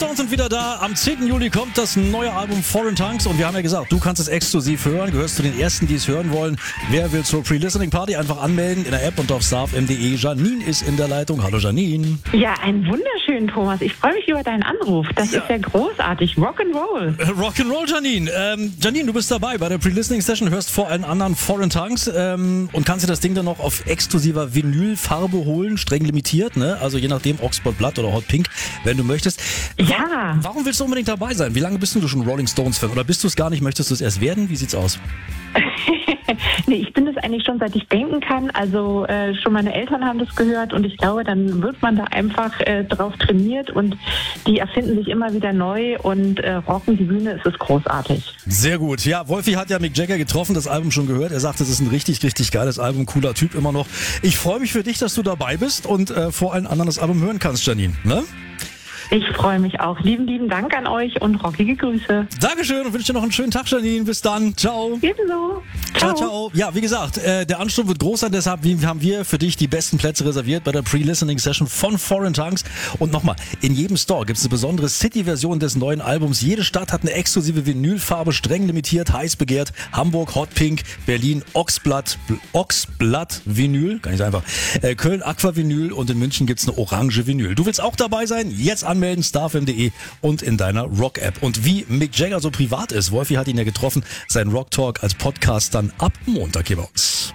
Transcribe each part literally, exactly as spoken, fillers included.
Stones sind wieder da. Am zehnten Juli kommt das neue Album Foreign Tongues und wir haben ja gesagt, du kannst es exklusiv hören, gehörst zu den Ersten, die es hören wollen. Wer will zur Pre-Listening Party, einfach anmelden in der App und auf starf punkt m punkt de. Janine ist in der Leitung. Hallo Janine. Ja, einen wunderschönen Thomas. Ich freue mich über deinen Anruf. Das ja. ist ja großartig. Rock'n'Roll. Äh, Rock'n'Roll, Janine. Ähm, Janine, du bist dabei bei der Pre-Listening Session, hörst vor allen anderen Foreign Tongues ähm, und kannst dir das Ding dann noch auf exklusiver Vinylfarbe holen, streng limitiert, ne? Also je nachdem Oxford Blood oder Hot Pink, wenn du möchtest. Ja. Warum willst du unbedingt dabei sein? Wie lange bist du schon Rolling Stones Fan? Oder bist du es gar nicht? Möchtest du es erst werden? Wie sieht's aus? Nee, ich bin das eigentlich schon, seit ich denken kann. Also äh, schon meine Eltern haben das gehört und ich glaube, dann wird man da einfach äh, drauf trainiert und die erfinden sich immer wieder neu und äh, rocken die Bühne. Es ist großartig. Sehr gut. Ja, Wolfi hat ja Mick Jagger getroffen, das Album schon gehört. Er sagt, es ist ein richtig, richtig geiles Album, cooler Typ immer noch. Ich freue mich für dich, dass du dabei bist und äh, vor allen anderen das Album hören kannst, Janine. Ne? Ich freue mich auch. Lieben, lieben Dank an euch und rockige Grüße. Dankeschön und wünsche dir noch einen schönen Tag, Janine. Bis dann. Ciao. Ebenso. Ciao, ciao. Ja, wie gesagt, äh, der Ansturm wird groß sein, deshalb haben wir für dich die besten Plätze reserviert bei der Pre-Listening Session von Foreign Tongues. Und nochmal, in jedem Store gibt es eine besondere City-Version des neuen Albums. Jede Stadt hat eine exklusive Vinylfarbe, streng limitiert, heiß begehrt. Hamburg Hot Pink, Berlin Oxblatt, Oxblatt Vinyl, gar nicht so einfach. Äh, Köln Aqua Vinyl und in München gibt's eine orange Vinyl. Du willst auch dabei sein? Jetzt anmelden, starf punkt m punkt de und in deiner Rock-App. Und wie Mick Jagger so privat ist, Wolfi hat ihn ja getroffen, sein Rock Talk als Podcast dann ab Montag hier bei uns.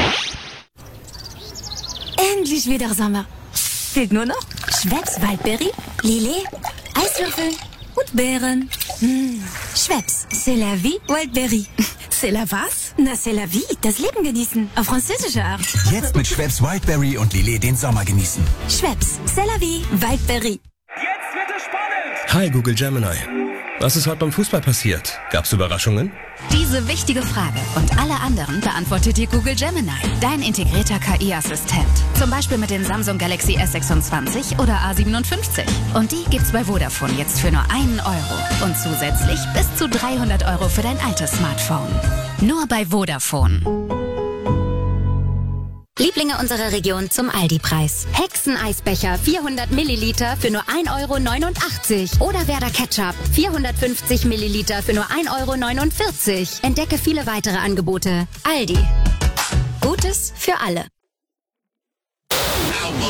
Endlich wieder Sommer. Fehlt nur noch Schweppes Waldberry, Lillet, Eiswürfel und Beeren. Mmh. Schweppes, c'est la vie, Waldberry. C'est la was? Na, c'est la vie, das Leben genießen. Auf französische Art. Jetzt mit Schweppes Wildberry und Lillet den Sommer genießen. Schweppes, c'est la vie, Waldberry. Jetzt wird es spannend! Hi Google Gemini. Was ist heute beim Fußball passiert? Gab's Überraschungen? Diese wichtige Frage und alle anderen beantwortet dir Google Gemini, dein integrierter K I-Assistent. Zum Beispiel mit den Samsung Galaxy S sechsundzwanzig oder A siebenundfünfzig. Und die gibt's bei Vodafone jetzt für nur einen Euro. Und zusätzlich bis zu dreihundert Euro für dein altes Smartphone. Nur bei Vodafone. Lieblinge unserer Region zum Aldi-Preis. Hexeneisbecher vierhundert Milliliter für nur ein Euro neunundachtzig. Oder Werder Ketchup vierhundertfünfzig Milliliter für nur ein Euro neunundvierzig. Entdecke viele weitere Angebote. Aldi. Gutes für alle.